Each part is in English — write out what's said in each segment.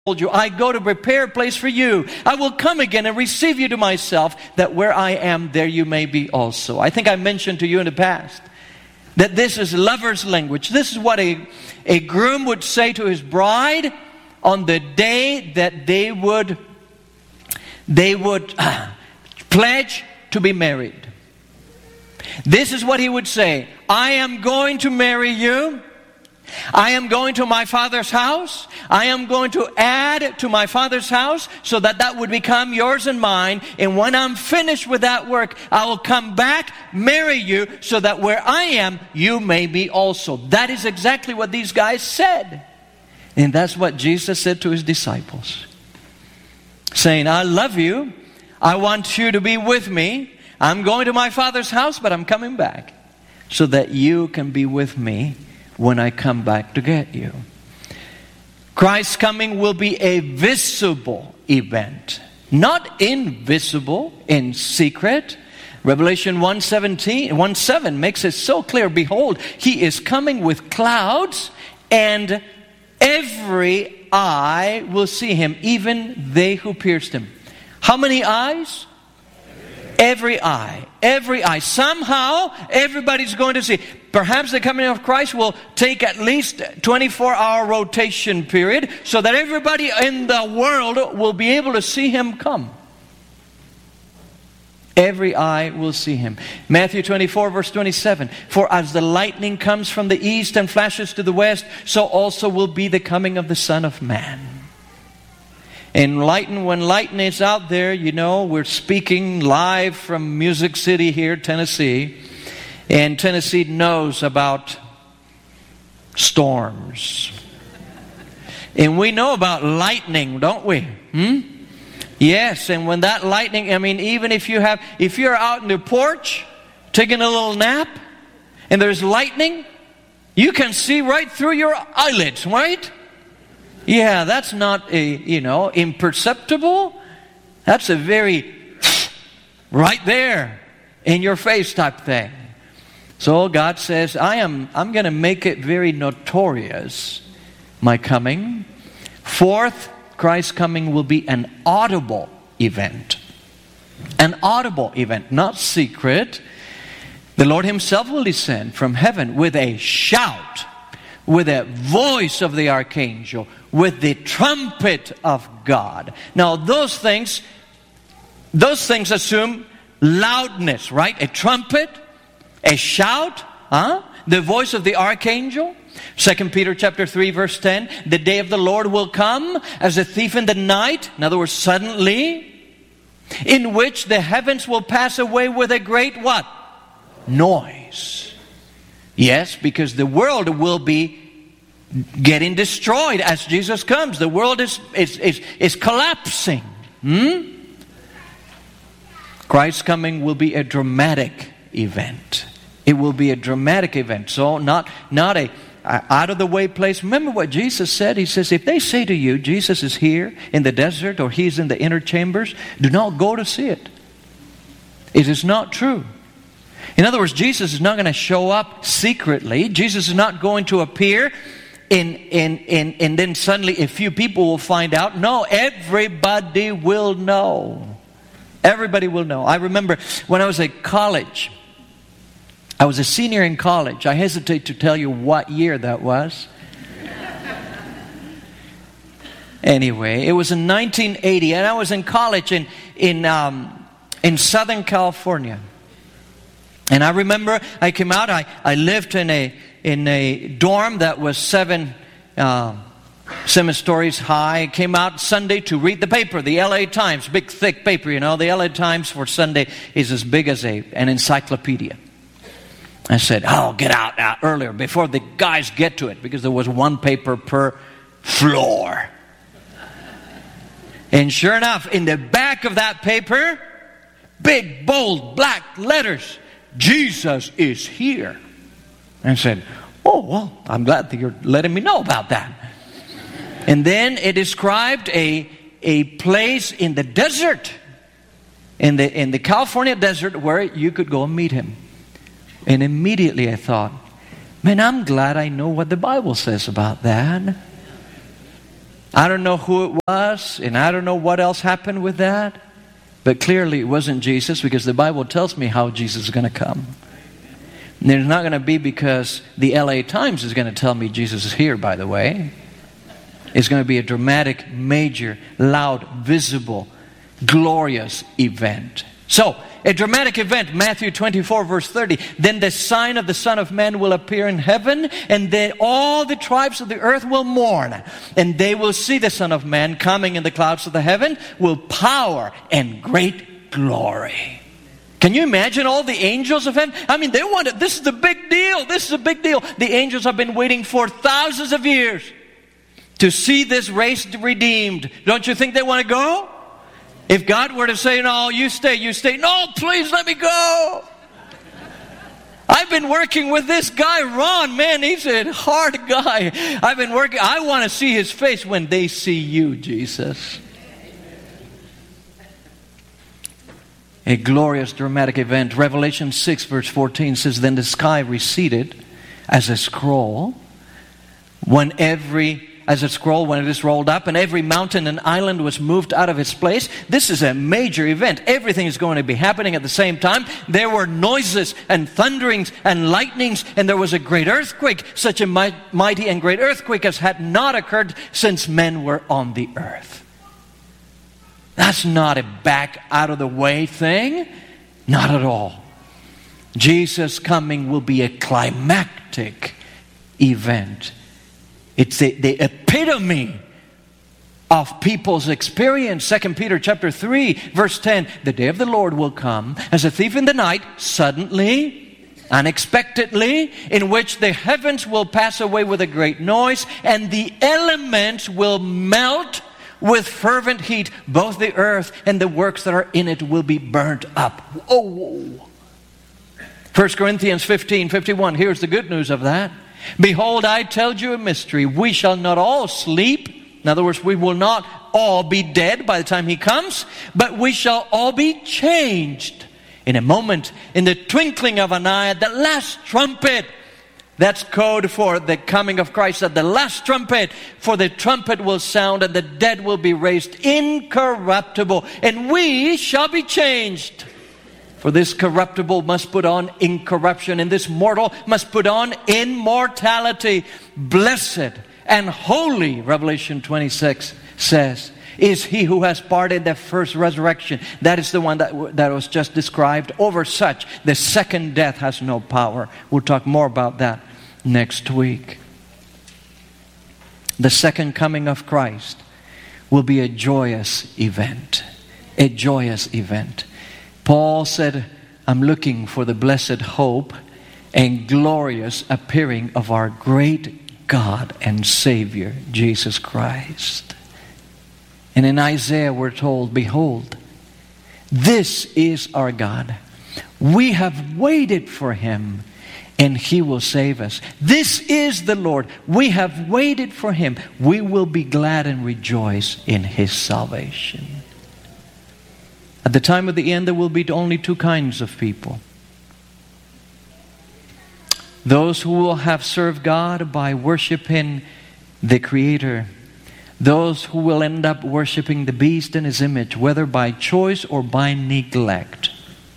you, I go to prepare a place for you. I will come again and receive you to myself, that where I am, there you may be also. I think I mentioned to you in the past that this is lover's language. This is what a groom would say to his bride on the day that they would pledge to be married. This is what he would say. I am going to marry you. I am going to my father's house. I am going to add to my father's house so that that would become yours and mine. And when I'm finished with that work, I will come back, marry you, so that where I am, you may be also. That is exactly what these guys said. And that's what Jesus said to his disciples. Saying, I love you. I want you to be with me. I'm going to my father's house, but I'm coming back so that you can be with me when I come back to get you. Christ's coming will be a visible event, not invisible, in secret. Revelation 1:7 makes it so clear. Behold, he is coming with clouds, and every eye will see him, even they who pierced him. How many eyes? Every eye. Every eye. Somehow, everybody's going to see. Perhaps the coming of Christ will take at least 24-hour rotation period so that everybody in the world will be able to see him come. Every eye will see him. Matthew 24 verse 27. For as the lightning comes from the east and flashes to the west, so also will be the coming of the Son of Man. And when Lighten is out there, you know, we're speaking live from Music City here, Tennessee. And Tennessee knows about storms. And we know about lightning, don't we? Yes, and when that lightning, I mean, even if you're out in the porch, taking a little nap, and there's lightning, you can see right through your eyelids, right? Yeah, that's not imperceptible. That's a very right there in your face type thing. So God says, I'm going to make it very notorious, my coming. Fourth, Christ's coming will be an audible event. An audible event, not secret. The Lord himself will descend from heaven with a shout, with a voice of the archangel, with the trumpet of God. Now those things assume loudness, right? A trumpet, a shout, the voice of the archangel. 2 Peter chapter 3 verse 10, the day of the Lord will come as a thief in the night, in other words, suddenly, in which the heavens will pass away with a great what? Noise. Yes, because the world will be getting destroyed as Jesus comes. The world is collapsing. Christ's coming will be a dramatic event. It will be a dramatic event. So not a out of the way place. Remember what Jesus said? He says, if they say to you, Jesus is here in the desert or he's in the inner chambers, do not go to see it. It is not true. In other words, Jesus is not going to show up secretly. Jesus is not going to appear and then suddenly a few people will find out. No, everybody will know. Everybody will know. I remember when I was at college, I was a senior in college. I hesitate to tell you what year that was. Anyway, it was in 1980, and I was in college in Southern California. And I remember I came out. I lived in a dorm that was 7 stories high. I came out Sunday to read the paper, the LA Times, big thick paper. You know, the LA Times for Sunday is as big as an encyclopedia. I said, get out earlier before the guys get to it, because there was one paper per floor. And sure enough, in the back of that paper, big, bold, black letters, Jesus is here. And I said, I'm glad that you're letting me know about that. And then it described a place in the desert, in the California desert, where you could go and meet him. And immediately I thought, man, I'm glad I know what the Bible says about that. I don't know who it was, and I don't know what else happened with that. But clearly it wasn't Jesus, because the Bible tells me how Jesus is going to come. And it's not going to be because the LA Times is going to tell me Jesus is here, by the way. It's going to be a dramatic, major, loud, visible, glorious event. So, a dramatic event, Matthew 24 verse 30. Then the sign of the Son of Man will appear in heaven, and then all the tribes of the earth will mourn. And they will see the Son of Man coming in the clouds of the heaven with power and great glory. Can you imagine all the angels of heaven? I mean, they wanted, this is the big deal. This is a big deal. The angels have been waiting for thousands of years to see this race redeemed. Don't you think they want to go? If God were to say, no, you stay. No, please let me go. I've been working with this guy, Ron. Man, he's a hard guy. I want to see his face when they see you, Jesus. A glorious, dramatic event. Revelation 6 verse 14 says, then the sky receded as a scroll when it is rolled up, and every mountain and island was moved out of its place. This is a major event. Everything is going to be happening at the same time. There were noises and thunderings and lightnings, and there was a great earthquake, such a mighty and great earthquake as had not occurred since men were on the earth. That's not a back out of the way thing. Not at all. Jesus' coming will be a climactic event. It's the epitome of people's experience. 2 Peter chapter 3, verse 10. The day of the Lord will come as a thief in the night, suddenly, unexpectedly, in which the heavens will pass away with a great noise, and the elements will melt with fervent heat. Both the earth and the works that are in it will be burnt up. Whoa. 1 Corinthians 15:51. Here's the good news of that. Behold, I tell you a mystery. We shall not all sleep. In other words, we will not all be dead by the time He comes, but we shall all be changed in a moment, in the twinkling of an eye, at the last trumpet. That's code for the coming of Christ. At the last trumpet, for the trumpet will sound, and the dead will be raised incorruptible, and we shall be changed. For this corruptible must put on incorruption, and this mortal must put on immortality. Blessed and holy, Revelation 26 says, is he who has part in the first resurrection. That is the one that was just described. Over such, the second death has no power. We'll talk more about that next week. The second coming of Christ will be a joyous event. A joyous event. Paul said, I'm looking for the blessed hope and glorious appearing of our great God and Savior, Jesus Christ. And in Isaiah we're told, behold, this is our God. We have waited for Him, and He will save us. This is the Lord. We have waited for Him. We will be glad and rejoice in His salvation. At the time of the end, there will be only two kinds of people. Those who will have served God by worshiping the Creator. Those who will end up worshiping the beast and his image, whether by choice or by neglect.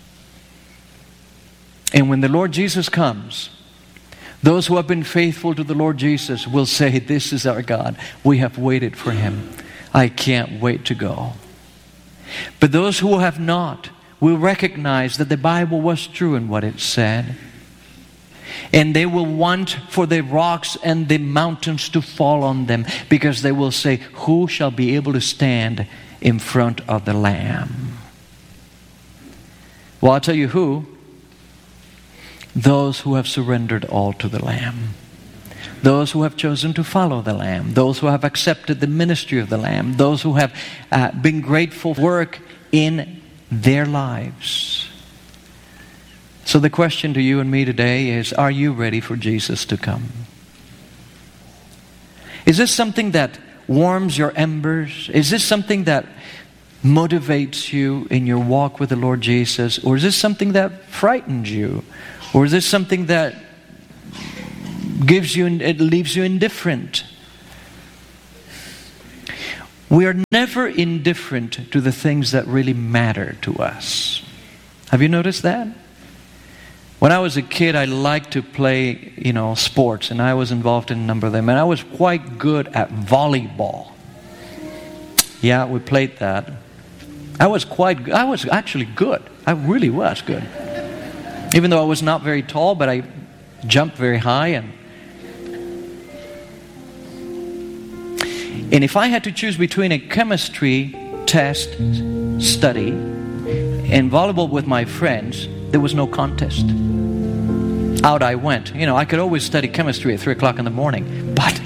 And when the Lord Jesus comes, those who have been faithful to the Lord Jesus will say, this is our God. We have waited for Him. I can't wait to go. But those who have not will recognize that the Bible was true in what it said. And they will want for the rocks and the mountains to fall on them, because they will say, who shall be able to stand in front of the Lamb? Well, I'll tell you who. Those who have surrendered all to the Lamb. Those who have chosen to follow the Lamb. Those who have accepted the ministry of the Lamb. Those who have been grateful for work in their lives. So the question to you and me today is, are you ready for Jesus to come? Is this something that warms your embers? Is this something that motivates you in your walk with the Lord Jesus? Or is this something that frightens you? Or is this something that leaves you indifferent? We are never indifferent to the things that really matter to us. Have you noticed that? When I was a kid, I liked to play, sports, and I was involved in a number of them. And I was quite good at volleyball. Yeah, we played that. I was actually good. I really was good. Even though I was not very tall, but I jumped very high. And if I had to choose between a chemistry test study and volleyball with my friends, there was no contest. Out I went. I could always study chemistry at 3 o'clock in the morning. But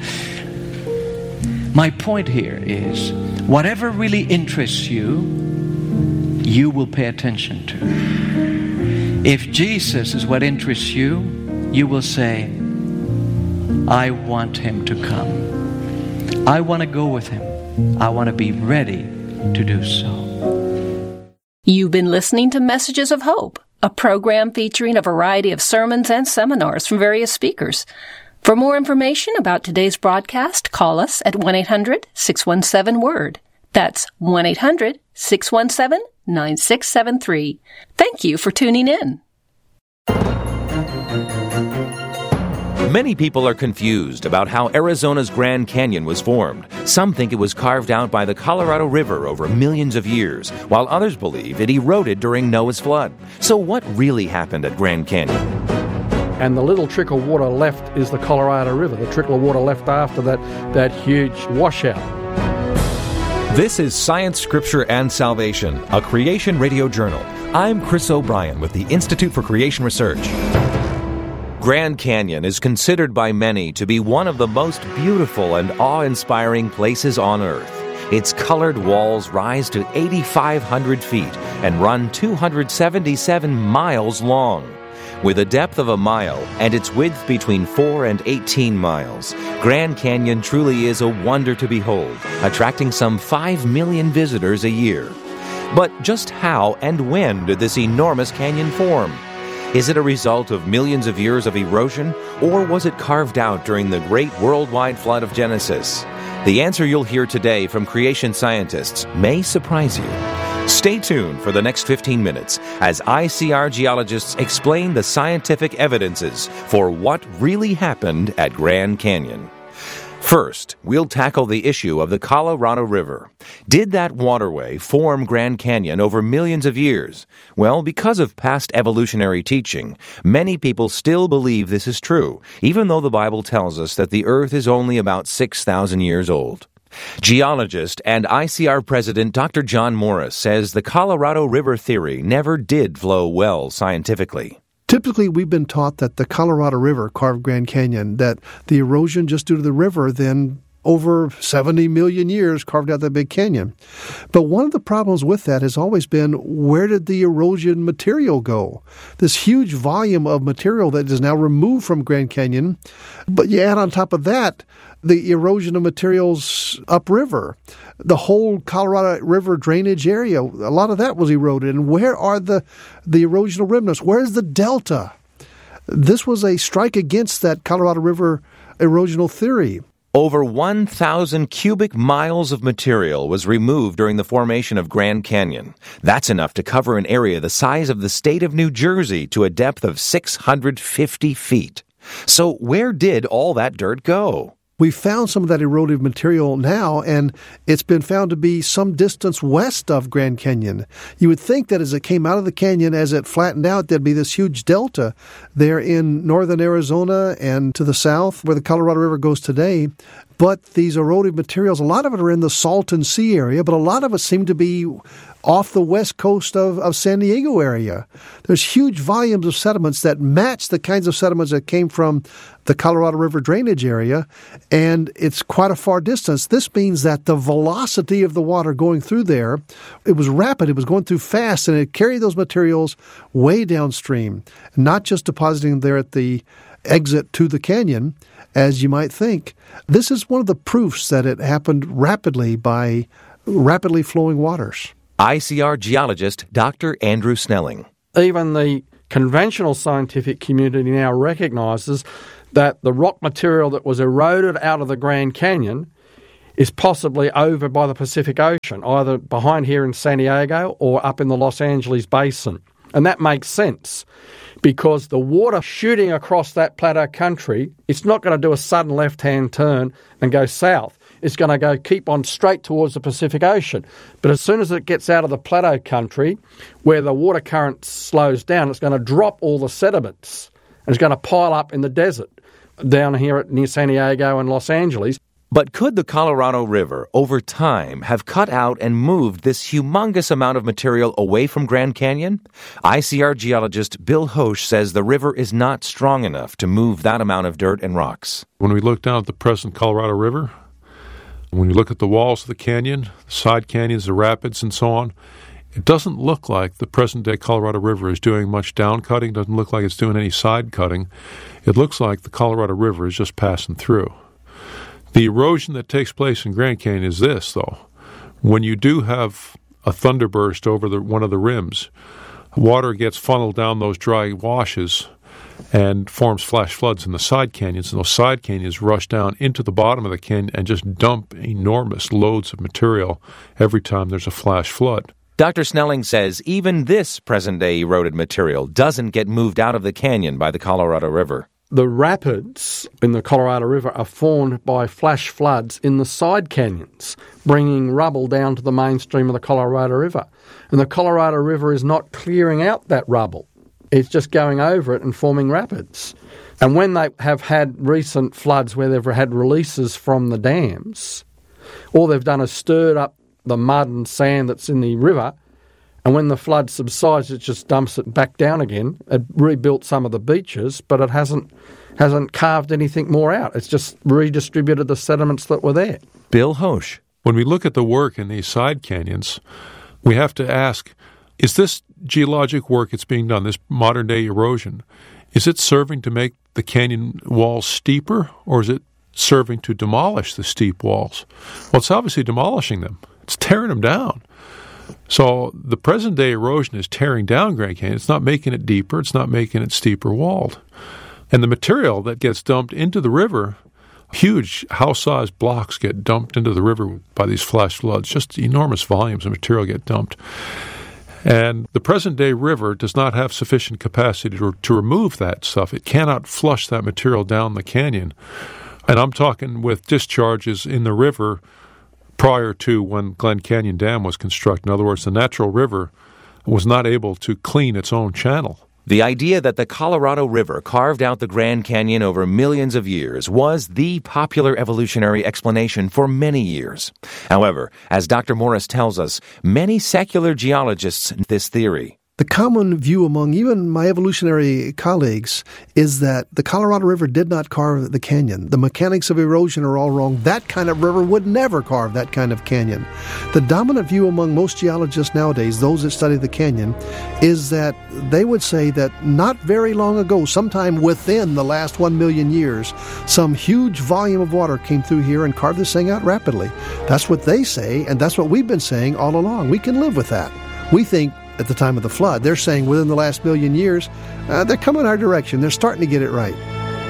my point here is, whatever really interests you, you will pay attention to. If Jesus is what interests you, you will say, I want him to come. I want to go with him. I want to be ready to do so. You've been listening to Messages of Hope, a program featuring a variety of sermons and seminars from various speakers. For more information about today's broadcast, call us at 1-800-617-WORD. That's 1-800-617-9673. Thank you for tuning in. Many people are confused about how Arizona's Grand Canyon was formed. Some think it was carved out by the Colorado River over millions of years, while others believe it eroded during Noah's flood. So what really happened at Grand Canyon? And the little trickle of water left is the Colorado River, the trickle of water left after that huge washout. This is Science, Scripture, and Salvation, a Creation Radio Journal. I'm Chris O'Brien with the Institute for Creation Research. Grand Canyon is considered by many to be one of the most beautiful and awe-inspiring places on Earth. Its colored walls rise to 8,500 feet and run 277 miles long. With a depth of a mile and its width between 4 and 18 miles, Grand Canyon truly is a wonder to behold, attracting some 5 million visitors a year. But just how and when did this enormous canyon form? Is it a result of millions of years of erosion, or was it carved out during the great worldwide flood of Genesis? The answer you'll hear today from creation scientists may surprise you. Stay tuned for the next 15 minutes as ICR geologists explain the scientific evidences for what really happened at Grand Canyon. First, we'll tackle the issue of the Colorado River. Did that waterway form Grand Canyon over millions of years? Well, because of past evolutionary teaching, many people still believe this is true, even though the Bible tells us that the Earth is only about 6,000 years old. Geologist and ICR President Dr. John Morris says the Colorado River theory never did flow well scientifically. Typically, we've been taught that the Colorado River carved Grand Canyon, that the erosion just due to the river then over 70 million years carved out that big canyon. But one of the problems with that has always been, where did the erosion material go? This huge volume of material that is now removed from Grand Canyon, but you add on top of that the erosion of materials upriver. The whole Colorado River drainage area, a lot of that was eroded. And where are the erosional remnants? Where's the delta? This was a strike against that Colorado River erosional theory. Over 1,000 cubic miles of material was removed during the formation of Grand Canyon. That's enough to cover an area the size of the state of New Jersey to a depth of 650 feet. So where did all that dirt go? We found some of that eroded material now, and it's been found to be some distance west of Grand Canyon. You would think that as it came out of the canyon, as it flattened out, there'd be this huge delta there in northern Arizona and to the south where the Colorado River goes today. But these eroded materials, a lot of it are in the Salton Sea area, but a lot of it seem to be off the west coast of San Diego area. There's huge volumes of sediments that match the kinds of sediments that came from the Colorado River drainage area, and it's quite a far distance. This means that the velocity of the water going through there, it was rapid, it was going through fast, and it carried those materials way downstream, not just depositing there at the exit to the canyon, as you might think. This is one of the proofs that it happened rapidly by rapidly flowing waters. ICR geologist Dr. Andrew Snelling. Even the conventional scientific community now recognizes that the rock material that was eroded out of the Grand Canyon is possibly over by the Pacific Ocean, either behind here in San Diego or up in the Los Angeles basin. And that makes sense because the water shooting across that plateau country, it's not going to do a sudden left-hand turn and go south. It's going to keep on straight towards the Pacific Ocean. But as soon as it gets out of the plateau country, where the water current slows down, it's going to drop all the sediments and it's going to pile up in the desert down here near San Diego and Los Angeles. But could the Colorado River, over time, have cut out and moved this humongous amount of material away from Grand Canyon? ICR geologist Bill Hosch says the river is not strong enough to move that amount of dirt and rocks. When we look down at the present Colorado River, when you look at the walls of the canyon, the side canyons, the rapids, and so on, it doesn't look like the present-day Colorado River is doing much down cutting, doesn't look like it's doing any side cutting. It looks like the Colorado River is just passing through. The erosion that takes place in Grand Canyon is this, though. When you do have a thunderburst over one of the rims, water gets funneled down those dry washes and forms flash floods in the side canyons, and those side canyons rush down into the bottom of the canyon and just dump enormous loads of material every time there's a flash flood. Dr. Snelling says even this present-day eroded material doesn't get moved out of the canyon by the Colorado River. The rapids in the Colorado River are formed by flash floods in the side canyons, bringing rubble down to the mainstream of the Colorado River. And the Colorado River is not clearing out that rubble. It's just going over it and forming rapids. And when they have had recent floods where they've had releases from the dams, all they've done is stirred up the mud and sand that's in the river, and when the flood subsides, it just dumps it back down again. It rebuilt some of the beaches, but it hasn't carved anything more out. It's just redistributed the sediments that were there. Bill Hosch. When we look at the work in these side canyons, we have to ask, is this geologic work that's being done, this modern-day erosion, is it serving to make the canyon walls steeper, or is it serving to demolish the steep walls? Well, it's obviously demolishing them. It's tearing them down. So the present-day erosion is tearing down Grand Canyon. It's not making it deeper. It's not making it steeper walled. And the material that gets dumped into the river, huge house-sized blocks get dumped into the river by these flash floods. Just enormous volumes of material get dumped. And the present-day river does not have sufficient capacity to remove that stuff. It cannot flush that material down the canyon. And I'm talking with discharges in the river prior to when Glen Canyon Dam was constructed. In other words, the natural river was not able to clean its own channel. The idea that the Colorado River carved out the Grand Canyon over millions of years was the popular evolutionary explanation for many years. However, as Dr. Morris tells us, many secular geologists this theory. The common view among even my evolutionary colleagues is that the Colorado River did not carve the canyon. The mechanics of erosion are all wrong. That kind of river would never carve that kind of canyon. The dominant view among most geologists nowadays, those that study the canyon, is that they would say that not very long ago, sometime within the last 1 million years, some huge volume of water came through here and carved this thing out rapidly. That's what they say, and that's what we've been saying all along. We can live with that. We think at the time of the flood. They're saying within the last million years, they're coming our direction. They're starting to get it right.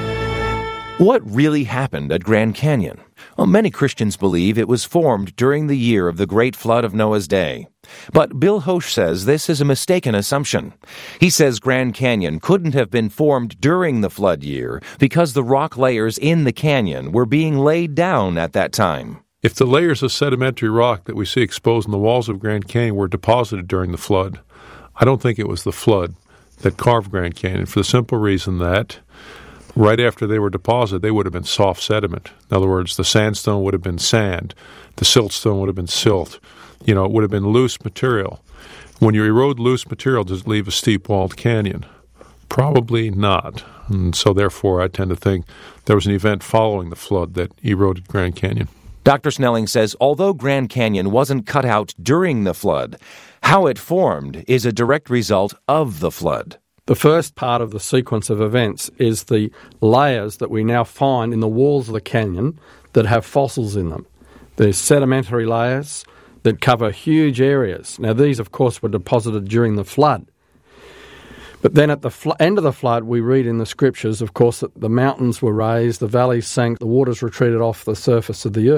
What really happened at Grand Canyon? Well, many Christians believe it was formed during the year of the great flood of Noah's day. But Bill Hosch says this is a mistaken assumption. He says Grand Canyon couldn't have been formed during the flood year because the rock layers in the canyon were being laid down at that time. If the layers of sedimentary rock that we see exposed in the walls of Grand Canyon were deposited during the flood, I don't think it was the flood that carved Grand Canyon, for the simple reason that right after they were deposited, they would have been soft sediment. In other words, the sandstone would have been sand, the siltstone would have been silt. It would have been loose material. When you erode loose material, does it leave a steep-walled canyon? Probably not. And so therefore, I tend to think there was an event following the flood that eroded Grand Canyon. Dr. Snelling says although Grand Canyon wasn't cut out during the flood, how it formed is a direct result of the flood. The first part of the sequence of events is the layers that we now find in the walls of the canyon that have fossils in them. There's sedimentary layers that cover huge areas. Now, these, of course, were deposited during the flood. But then at the end of the flood, we read in the scriptures, of course, that the mountains were raised, the valleys sank, the waters retreated off the surface of the earth.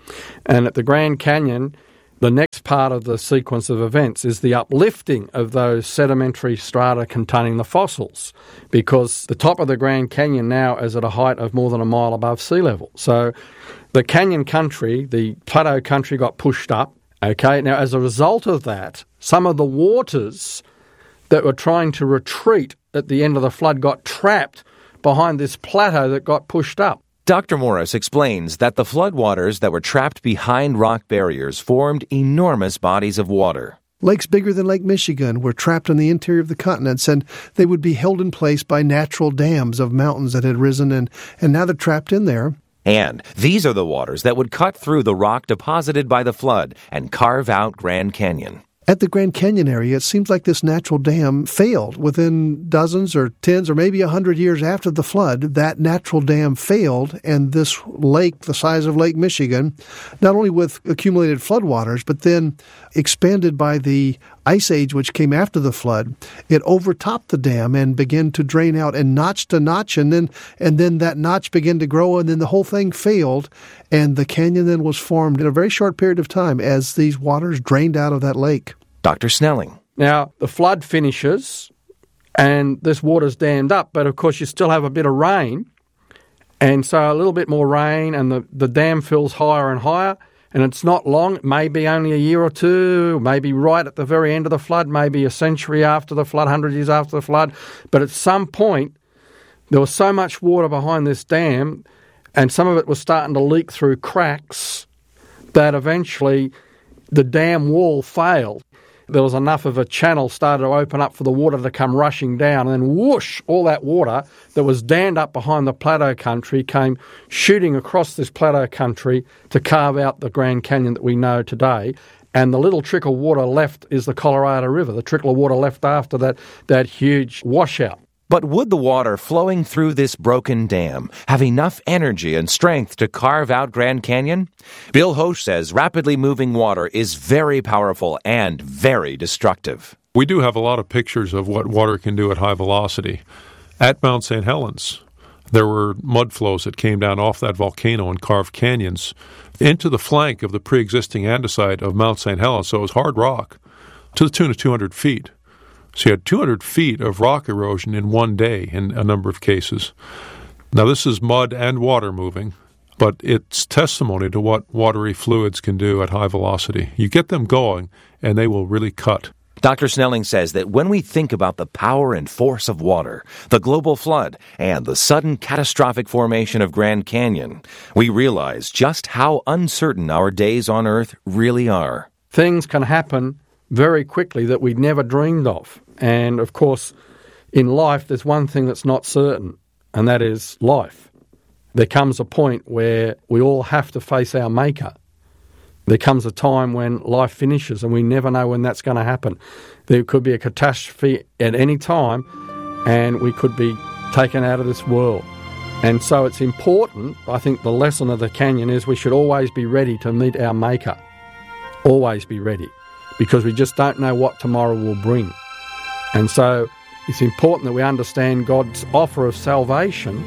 And at the Grand Canyon, the next part of the sequence of events is the uplifting of those sedimentary strata containing the fossils, because the top of the Grand Canyon now is at a height of more than a mile above sea level. So the canyon country, the plateau country, got pushed up. Okay, now as a result of that, some of the waters that were trying to retreat at the end of the flood got trapped behind this plateau that got pushed up. Dr. Morris explains that the floodwaters that were trapped behind rock barriers formed enormous bodies of water. Lakes bigger than Lake Michigan were trapped in the interior of the continents, and they would be held in place by natural dams of mountains that had risen, and now they're trapped in there. And these are the waters that would cut through the rock deposited by the flood and carve out Grand Canyon. At the Grand Canyon area, it seems like this natural dam failed. Within dozens or tens or maybe 100 years after the flood, that natural dam failed, and this lake, the size of Lake Michigan, not only with accumulated floodwaters, but then expanded by the ice age which came after the flood, it overtopped the dam and began to drain out and notch to notch, and then that notch began to grow, and then the whole thing failed, and the canyon then was formed in a very short period of time as these waters drained out of that lake. Dr. Snelling. Now, the flood finishes and this water's dammed up, but of course you still have a bit of rain, and so a little bit more rain and the dam fills higher and higher, and it's not long, maybe only a year or two, maybe right at the very end of the flood, maybe a century after the flood, 100 years after the flood, but at some point there was so much water behind this dam and some of it was starting to leak through cracks that eventually the dam wall failed. There was enough of a channel started to open up for the water to come rushing down, and then whoosh, all that water that was dammed up behind the plateau country came shooting across this plateau country to carve out the Grand Canyon that we know today. And the little trickle of water left is the Colorado River, the trickle of water left after that huge washout. But would the water flowing through this broken dam have enough energy and strength to carve out Grand Canyon? Bill Hosch says rapidly moving water is very powerful and very destructive. We do have a lot of pictures of what water can do at high velocity. At Mount St. Helens, there were mud flows that came down off that volcano and carved canyons into the flank of the pre-existing andesite of Mount St. Helens, so it was hard rock, to the tune of 200 feet. So you had 200 feet of rock erosion in one day in a number of cases. Now this is mud and water moving, but it's testimony to what watery fluids can do at high velocity. You get them going, and they will really cut. Dr. Snelling says that when we think about the power and force of water, the global flood, and the sudden catastrophic formation of Grand Canyon, we realize just how uncertain our days on Earth really are. Things can happen very quickly that we'd never dreamed of. And, of course, in life, there's one thing that's not certain, and that is life. There comes a point where we all have to face our Maker. There comes a time when life finishes, and we never know when that's going to happen. There could be a catastrophe at any time, and we could be taken out of this world. And so it's important, I think the lesson of the canyon is we should always be ready to meet our Maker. Always be ready, because we just don't know what tomorrow will bring. And so it's important that we understand God's offer of salvation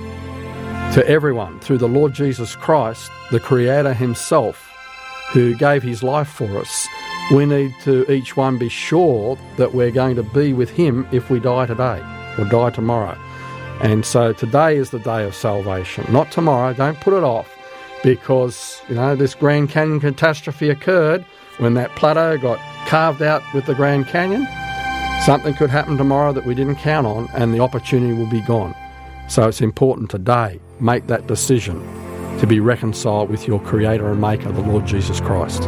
to everyone through the Lord Jesus Christ, the Creator himself, who gave his life for us. We need to each one be sure that we're going to be with him if we die today or die tomorrow. And so today is the day of salvation, not tomorrow. Don't put it off, because, this Grand Canyon catastrophe occurred when that plateau got carved out with the Grand Canyon. Something could happen tomorrow that we didn't count on, and the opportunity will be gone. So it's important today, make that decision to be reconciled with your Creator and Maker, the Lord Jesus Christ.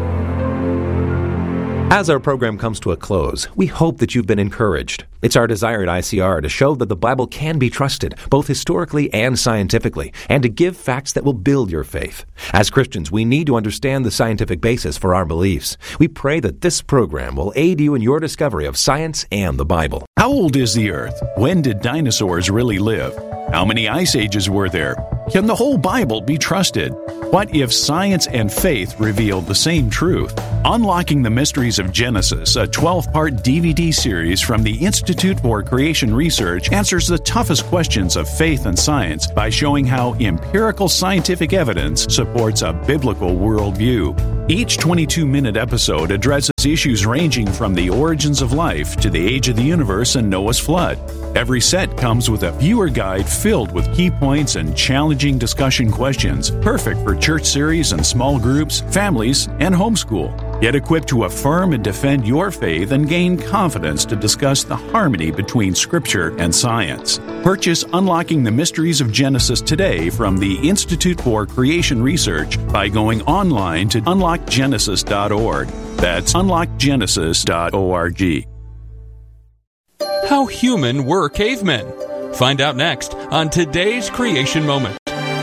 As our program comes to a close, we hope that you've been encouraged. It's our desire at ICR to show that the Bible can be trusted, both historically and scientifically, and to give facts that will build your faith. As Christians, we need to understand the scientific basis for our beliefs. We pray that this program will aid you in your discovery of science and the Bible. How old is the Earth? When did dinosaurs really live? How many ice ages were there? Can the whole Bible be trusted? What if science and faith revealed the same truth? Unlocking the Mysteries of Genesis, a 12-part DVD series from the Institute for Creation Research, answers the toughest questions of faith and science by showing how empirical scientific evidence supports a biblical worldview. Each 22-minute episode addresses issues ranging from the origins of life to the age of the universe and Noah's flood. Every set comes with a viewer guide filled with key points and challenging discussion questions, perfect for church series and small groups, families, and homeschool. Get equipped to affirm and defend your faith and gain confidence to discuss the harmony between Scripture and science. Purchase Unlocking the Mysteries of Genesis today from the Institute for Creation Research by going online to unlockgenesis.org. That's unlockgenesis.org. How human were cavemen? Find out next on today's Creation Moment.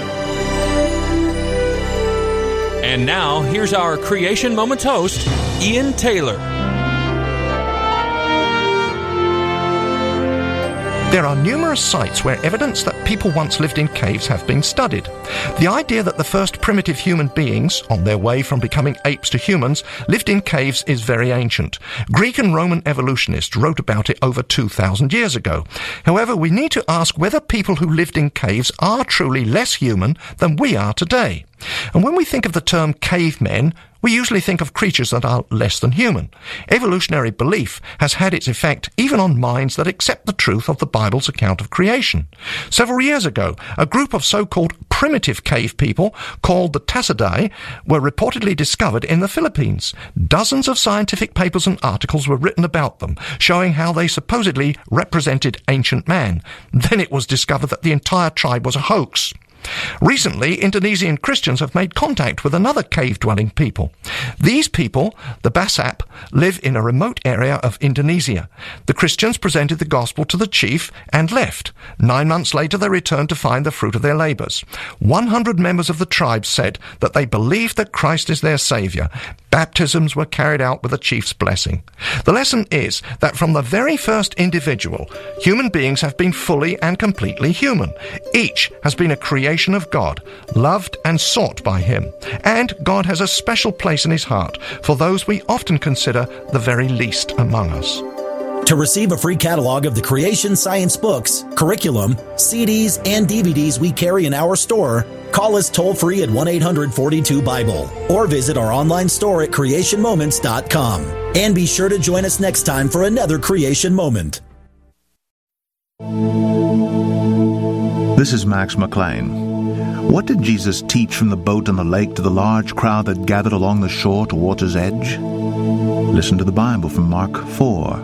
And now, here's our Creation Moments host, Ian Taylor. There are numerous sites where evidence that people once lived in caves have been studied. The idea that the first primitive human beings, on their way from becoming apes to humans, lived in caves is very ancient. Greek and Roman evolutionists wrote about it over 2,000 years ago. However, we need to ask whether people who lived in caves are truly less human than we are today. And when we think of the term cavemen, we usually think of creatures that are less than human. Evolutionary belief has had its effect even on minds that accept the truth of the Bible's account of creation. Several years ago, a group of so-called primitive cave people called the Tassidae were reportedly discovered in the Philippines. Dozens of scientific papers and articles were written about them, showing how they supposedly represented ancient man. Then it was discovered that the entire tribe was a hoax. Recently, Indonesian Christians have made contact with another cave-dwelling people. These people, the Basap, live in a remote area of Indonesia. The Christians presented the gospel to the chief and left. 9 months later, they returned to find the fruit of their labours. 100 members of the tribe said that they believed that Christ is their saviour. Baptisms were carried out with the chief's blessing. The lesson is that from the very first individual, human beings have been fully and completely human. Each has been a creation of God, loved and sought by Him. And God has a special place in His heart for those we often consider the very least among us. To receive a free catalog of the creation science books, curriculum, CDs, and DVDs we carry in our store, call us toll-free at 1-800-42-BIBLE or visit our online store at creationmoments.com. And be sure to join us next time for another Creation Moment. This is Max McLean. What did Jesus teach from the boat on the lake to the large crowd that gathered along the shore to water's edge? Listen to the Bible from Mark 4.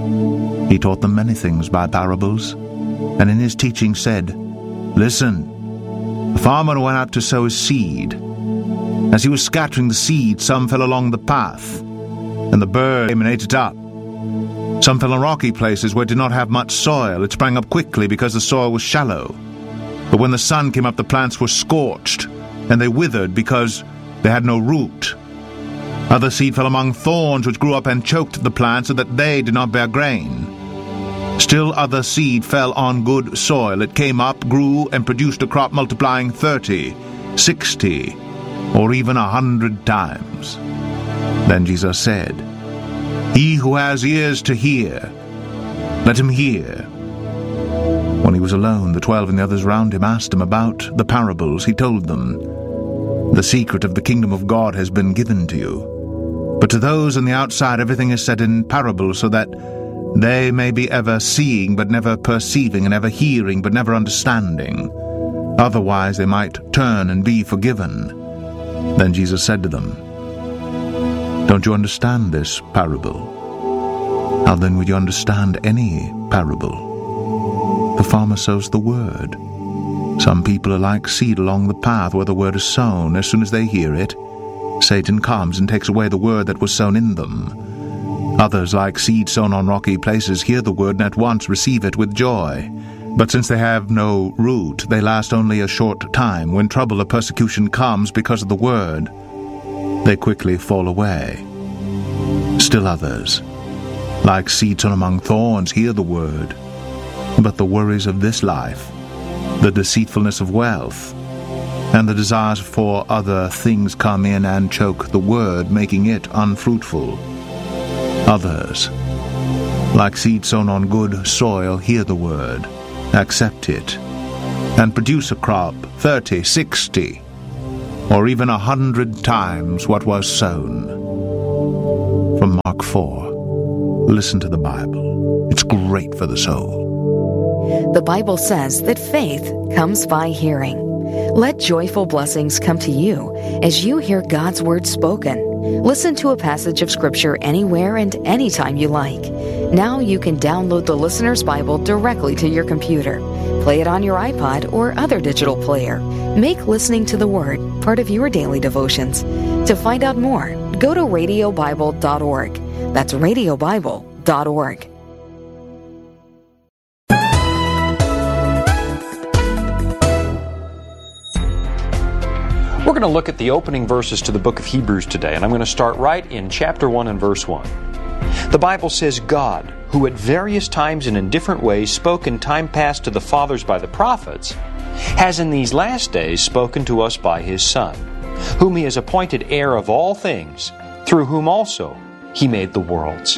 He taught them many things by parables, and in his teaching said, Listen, the farmer went out to sow his seed. As he was scattering the seed, some fell along the path, and the bird came and ate it up. Some fell on rocky places where it did not have much soil. It sprang up quickly because the soil was shallow. But when the sun came up, the plants were scorched, and they withered because they had no root. Other seed fell among thorns, which grew up and choked the plants so that they did not bear grain. Still other seed fell on good soil. It came up, grew, and produced a crop multiplying 30, 60, or even 100 times. Then Jesus said, He who has ears to hear, let him hear. When he was alone, the 12 and the others round him asked him about the parables. He told them, The secret of the kingdom of God has been given to you. But to those on the outside, everything is said in parables, so that they may be ever seeing, but never perceiving, and ever hearing, but never understanding. Otherwise they might turn and be forgiven. Then Jesus said to them, Don't you understand this parable? How then would you understand any parable? The farmer sows the word. Some people are like seed along the path where the word is sown. As soon as they hear it, Satan comes and takes away the word that was sown in them. Others, like seed sown on rocky places, hear the word and at once receive it with joy. But since they have no root, they last only a short time. When trouble or persecution comes because of the word, they quickly fall away. Still others, like seed sown among thorns, hear the word. But the worries of this life, the deceitfulness of wealth, and the desires for other things come in and choke the word, making it unfruitful. Others, like seed sown on good soil, hear the word, accept it, and produce a crop 30, 60, or even 100 times what was sown. From Mark 4, listen to the Bible. It's great for the soul. The Bible says that faith comes by hearing. Let joyful blessings come to you as you hear God's Word spoken. Listen to a passage of Scripture anywhere and anytime you like. Now you can download the Listener's Bible directly to your computer. Play it on your iPod or other digital player. Make listening to the Word part of your daily devotions. To find out more, go to radiobible.org. That's radiobible.org. We're going to look at the opening verses to the book of Hebrews today, and I'm going to start right in chapter 1 and verse 1. The Bible says, God, who at various times and in different ways spoke in time past to the fathers by the prophets, has in these last days spoken to us by His Son, whom He has appointed heir of all things, through whom also He made the worlds.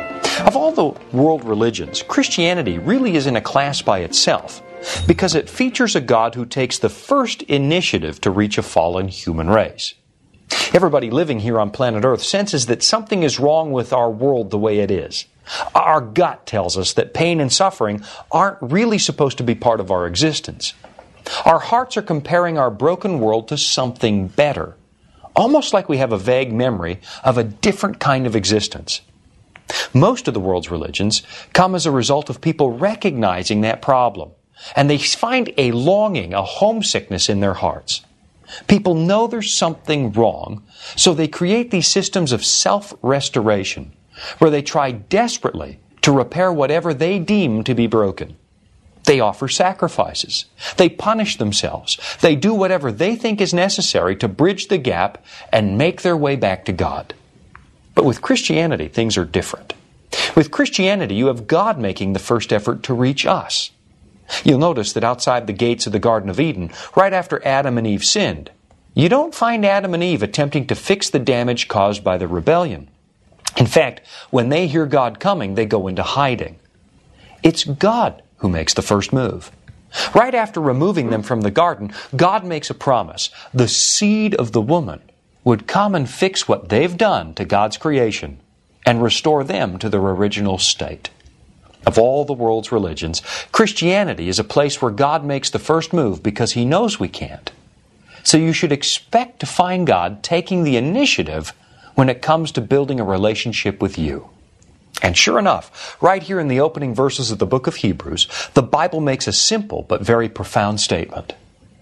Of all the world religions, Christianity really is in a class by itself, because it features a God who takes the first initiative to reach a fallen human race. Everybody living here on planet Earth senses that something is wrong with our world the way it is. Our gut tells us that pain and suffering aren't really supposed to be part of our existence. Our hearts are comparing our broken world to something better, almost like we have a vague memory of a different kind of existence. Most of the world's religions come as a result of people recognizing that problem. And they find a longing, a homesickness in their hearts. People know there's something wrong, so they create these systems of self-restoration, where they try desperately to repair whatever they deem to be broken. They offer sacrifices. They punish themselves. They do whatever they think is necessary to bridge the gap and make their way back to God. But with Christianity, things are different. With Christianity, you have God making the first effort to reach us. You'll notice that outside the gates of the Garden of Eden, right after Adam and Eve sinned, you don't find Adam and Eve attempting to fix the damage caused by the rebellion. In fact, when they hear God coming, they go into hiding. It's God who makes the first move. Right after removing them from the garden, God makes a promise. The seed of the woman would come and fix what they've done to God's creation and restore them to their original state. Of all the world's religions, Christianity is a place where God makes the first move because He knows we can't. So you should expect to find God taking the initiative when it comes to building a relationship with you. And sure enough, right here in the opening verses of the book of Hebrews, the Bible makes a simple but very profound statement.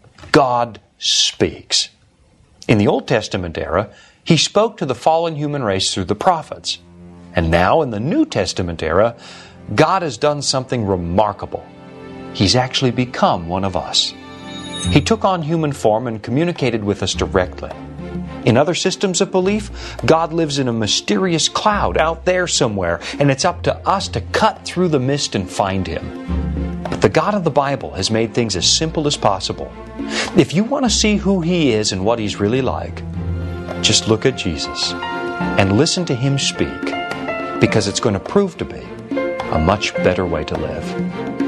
God speaks. In the Old Testament era, He spoke to the fallen human race through the prophets. And now in the New Testament era, God has done something remarkable. He's actually become one of us. He took on human form and communicated with us directly. In other systems of belief, God lives in a mysterious cloud out there somewhere, and it's up to us to cut through the mist and find Him. But the God of the Bible has made things as simple as possible. If you want to see who He is and what He's really like, just look at Jesus and listen to Him speak, because it's going to prove to be a much better way to live.